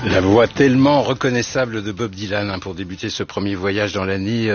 La voix tellement reconnaissable de Bob Dylan pour débuter ce premier voyage dans l'année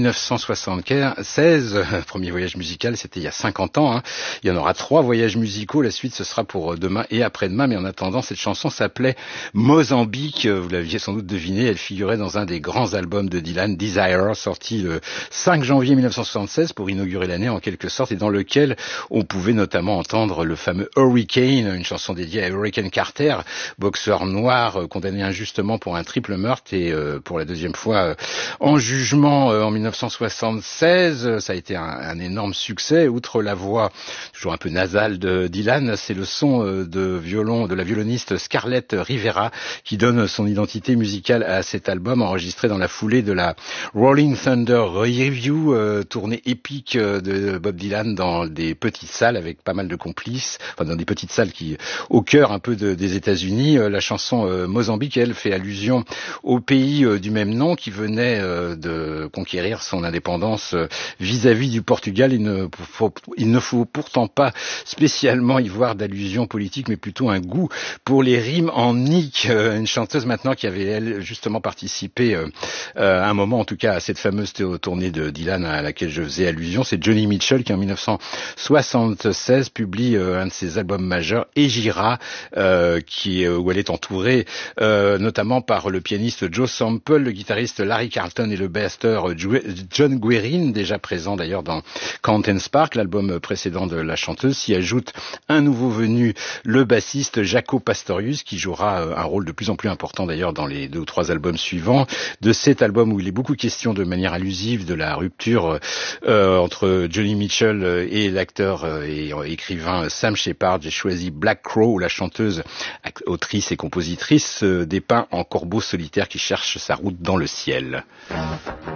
1976. Premier voyage musical, c'était il y a 50 ans. Il y en aura 3 voyages musicaux. La suite, ce sera pour demain et après-demain. Mais en attendant, cette chanson s'appelait Mozambique. Vous l'aviez sans doute deviné. Elle figurait dans un des grands albums de Dylan, Desire, sorti le 5 janvier 1976 pour inaugurer l'année en quelque sorte, et dans lequel on pouvait notamment entendre le fameux Hurricane, une chanson dédiée à Hurricane Carter, boxeur noir condamné injustement pour un triple meurtre et pour la deuxième fois en jugement en 1976. Ça a été un énorme succès. Outre la voix toujours un peu nasale de Dylan, c'est le son de violon de la violoniste Scarlett Rivera qui donne son identité musicale à cet album, enregistré dans la foulée de la Rolling Thunder Revue, tournée épique de Bob Dylan dans des petites salles avec pas mal de complices, enfin dans des petites salles qui au cœur un peu des États-Unis. La chanson Mozambique, elle, fait allusion au pays du même nom qui venait de conquérir son indépendance vis-à-vis du Portugal. Il ne faut pourtant pas spécialement y voir d'allusion politique, mais plutôt un goût pour les rimes en nique. Une chanteuse maintenant qui avait, elle, justement participé à un moment, en tout cas, à cette fameuse tournée de Dylan à laquelle je faisais allusion, c'est Joni Mitchell qui en 1976 publie un de ses albums majeurs, Egira, où elle est entourée notamment par le pianiste Joe Sample, le guitariste Larry Carlton et le batteur John Guerin, déjà présent d'ailleurs dans Can't Spark, l'album précédent de la chanteuse. S'y ajoute un nouveau venu, le bassiste Jaco Pastorius, qui jouera un rôle de plus en plus important d'ailleurs dans les 2 ou 3 albums suivants. De cet album où il est beaucoup question de manière allusive de la rupture entre Joni Mitchell et l'acteur et écrivain Sam Shepard, j'ai choisi Black Crow, où la chanteuse, autrice et compositrice dépeint en corbeau solitaire qui cherche sa route dans le ciel.